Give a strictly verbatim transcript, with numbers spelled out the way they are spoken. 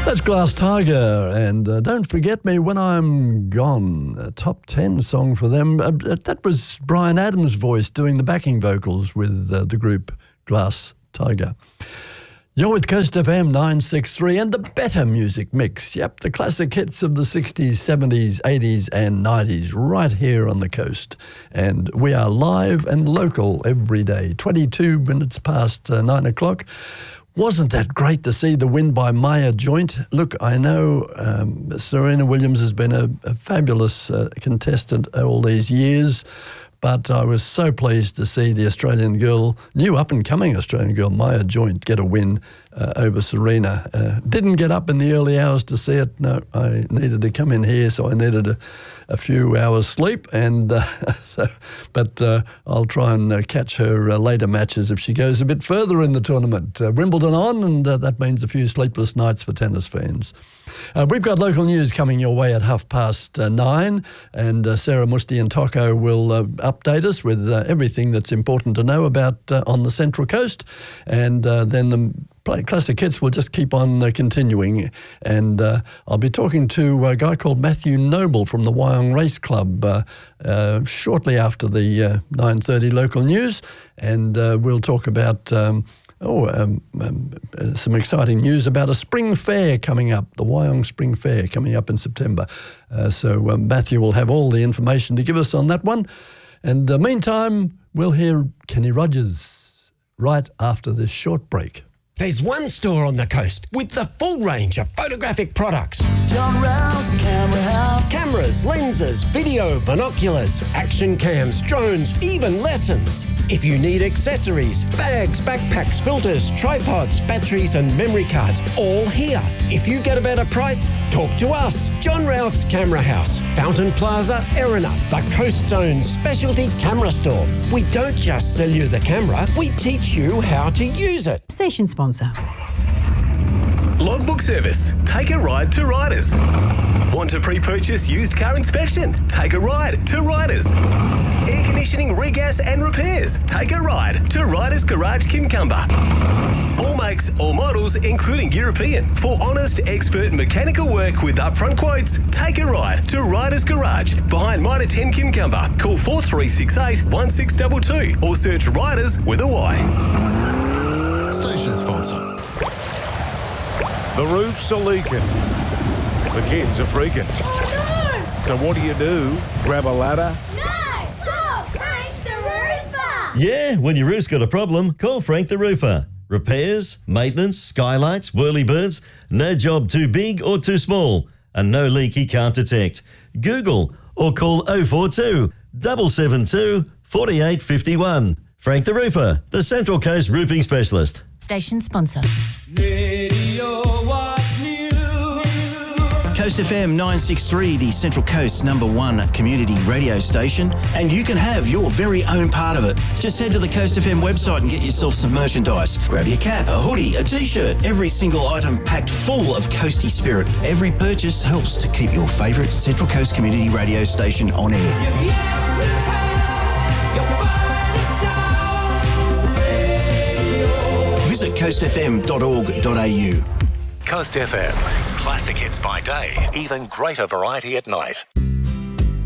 That's Glass Tiger, and uh, Don't Forget Me When I'm Gone, a top ten song for them. Uh, that was Bryan Adams' voice doing the backing vocals with uh, the group Glass Tiger. You're with Coast F M nine sixty-three and the better music mix. Yep, the classic hits of the sixties, seventies, eighties and nineties right here on the coast. And we are live and local every day, twenty-two minutes past uh, nine o'clock. Wasn't that great to see the win by Maya Joint? Look, I know um, Serena Williams has been a, a fabulous uh, contestant all these years, but I was so pleased to see the Australian girl, new up-and-coming Australian girl, Maya Joint, get a win uh, over Serena. Uh, didn't get up in the early hours to see it. No, I needed to come in here, so I needed a, a few hours sleep. And uh, so, but uh, I'll try and uh, catch her uh, later matches if she goes a bit further in the tournament. Uh, Wimbledon on, and uh, that means a few sleepless nights for tennis fans. Uh, we've got local news coming your way at half past uh, nine, and uh, Sarah Musti and Toko will uh, update us with uh, everything that's important to know about uh, on the Central Coast, and uh, then the play classic hits will just keep on uh, continuing. And uh, I'll be talking to a guy called Matthew Noble from the Wyong Race Club uh, uh, shortly after the uh, nine thirty local news, and uh, we'll talk about Um, Oh, um, um, uh, some exciting news about a spring fair coming up, the Wyong Spring Fair coming up in September. Uh, so um, Matthew will have all the information to give us on that one. And uh, meantime, we'll hear Kenny Rogers right after this short break. There's one store on the coast with the full range of photographic products. John Rouse Camera House. Cameras, lenses, video, binoculars, action cams, drones, even lessons. If you need accessories, bags, backpacks, filters, tripods, batteries and memory cards, all here. If you get a better price, talk to us. John Ralph's Camera House, Fountain Plaza, Erina, the Coast Zone's specialty camera store. We don't just sell you the camera, we teach you how to use it. Station sponsor. Logbook service. Take a ride to Riders. Want to pre-purchase used car inspection? Take a ride to Riders. Air conditioning, regas and repairs? Take a ride to Riders Garage Kincumber. All makes, all models, including European. For honest, expert mechanical work with upfront quotes, take a ride to Riders Garage behind Mitre ten Kincumber. Call four three six eight, one six two two or search Riders with a Y. Station sponsor. The roofs are leaking. The kids are freaking. Oh, no! So what do you do? Grab a ladder? No! Call Frank the Roofer! Yeah, when your roof's got a problem, call Frank the Roofer. Repairs, maintenance, skylights, whirly-birds, no job too big or too small, and no leak he can't detect. Google or call oh four two, seven seven two, four eight five one. Frank the Roofer, the Central Coast roofing specialist. Station sponsor. Radio What's New. Coast F M nine sixty-three, the Central Coast's number one community radio station, and you can have your very own part of it. Just head to the Coast F M website and get yourself some merchandise. Grab your cap, a hoodie, a t-shirt, every single item packed full of coasty spirit. Every purchase helps to keep your favourite Central Coast community radio station on air. Visit coast f m dot org dot a u. Coast F M. Classic hits by day, even greater variety at night.